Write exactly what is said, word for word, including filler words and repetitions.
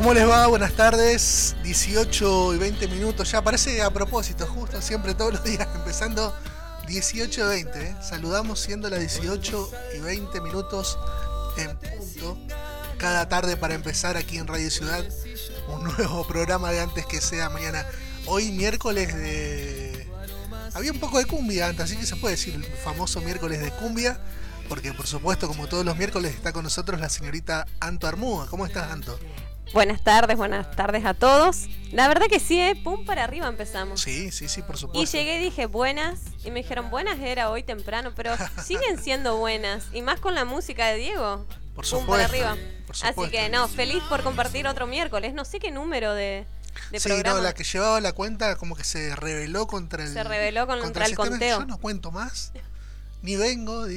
¿Cómo les va? Buenas tardes, dieciocho y veinte minutos, ya parece a propósito, justo siempre todos los días empezando dieciocho y veinte, ¿eh? Saludamos siendo las dieciocho y veinte minutos en punto, cada tarde para empezar aquí en Radio Ciudad, un nuevo programa de Antes que sea mañana. Hoy miércoles de... Había un poco de cumbia antes, así que se puede decir el famoso miércoles de cumbia, porque por supuesto, como todos los miércoles, está con nosotros la señorita Anto Armúa. ¿Cómo estás, Anto? Buenas tardes, buenas tardes a todos. La verdad que sí, ¿eh? Pum para arriba empezamos. Sí, sí, sí, por supuesto. Y llegué y dije buenas, y me dijeron buenas era hoy temprano, pero siguen siendo buenas, y más con la música de Diego. Por Pum supuesto, para arriba. por supuesto. Así que no, feliz por compartir otro miércoles. No sé qué número de, de sí, programa. no, la que llevaba la cuenta como que se rebeló contra el... Se rebeló contra, contra el sistema. conteo. Yo no cuento más, ni vengo.